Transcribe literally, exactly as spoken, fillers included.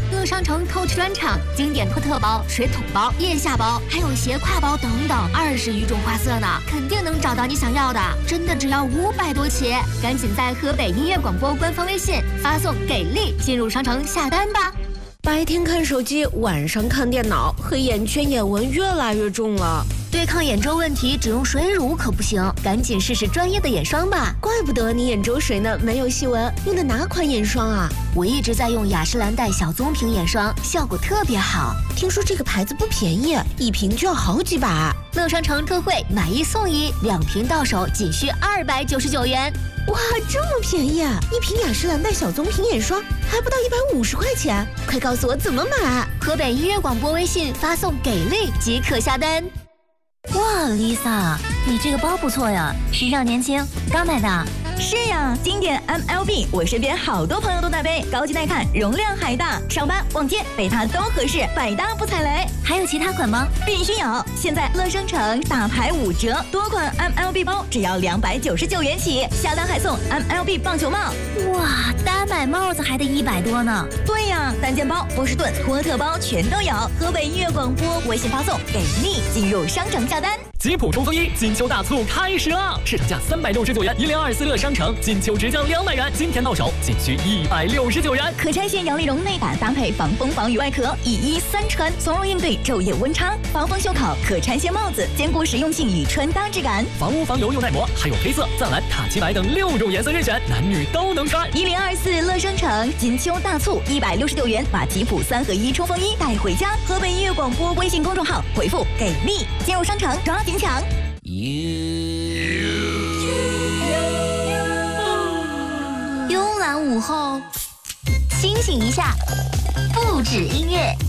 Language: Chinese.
乐商城 Coach 专场，经典托特包、水桶包、腋下包，还有斜挎包等等，二十余种花色呢，肯定能找到你想要的。真的只要五百多起，赶紧在河北音乐广播官方微信发送“给力”进入商城下单吧。 白天看手机，晚上看电脑，黑眼圈、眼纹越来越重了。 对抗眼周问题，只用水乳可不行，赶紧试试专业的眼霜吧。 怪不得你眼周水呢没有细纹，用的哪款眼霜啊？ 我一直在用雅诗兰黛小棕瓶眼霜，效果特别好。 听说这个牌子不便宜，一瓶就要好几百。 乐商城特惠，买一送一，两瓶到手仅需二百九十九元。 哇，这么便宜啊！一瓶雅诗兰黛小棕瓶眼霜还不到一百五十块钱，快告诉我怎么买！ 河北音乐广播微信发送“给力”即可下单。哇 ，Lisa， 你这个包不错呀，时尚年轻，刚买的。 是呀，经典 M L B， 我身边好多朋友都在背，高级耐看，容量还大，上班逛街背它都合适，百搭不踩雷。 还有其他款吗？ 必须有！现在乐商城大牌五折，多款 M L B 包只要两百九十九元起，下单还送 M L B 棒球帽。 哇，单买帽子还得一百多呢。 对呀，单肩包、波士顿、托特包全都有。河北音乐广播微信发送“给力”进入商城下单。 吉普冲锋衣金秋大促开始啦！市场价三百六十九元，一零二四乐商城金秋直降两百元，今天到手仅需一百六十九元。 可拆卸摇粒绒内胆搭配防风防雨外壳，一衣三穿，从容应对昼夜温差。防风袖口，可拆卸帽子，兼顾实用性与穿搭质感。 防污防油又耐磨，还有黑色、藏蓝、塔漆白等六种颜色任选，男女都能穿。 一零二四乐商城金秋大促，一百六十九元，把吉普三合一冲锋衣带回家。河北音乐广播微信公众号回复“给力”进入商城抓紧抢。 慵懒午后，清醒一下，不止音乐。